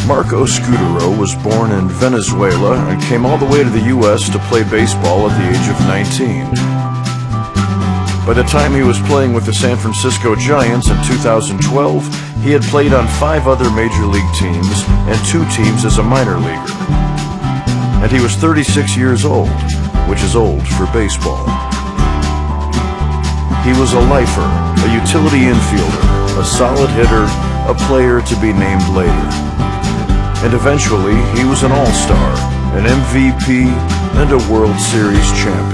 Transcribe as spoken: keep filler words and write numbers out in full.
Marco Scutaro was born in Venezuela and came all the way to the U S to play baseball at the age of nineteen. By the time he was playing with the San Francisco Giants in two thousand twelve, he had played on five other major league teams and two teams as a minor leaguer. And he was thirty-six years old, which is old for baseball. He was a lifer, a utility infielder, a solid hitter, a player to be named later. And eventually, he was an all-star, an M V P, and a World Series champion.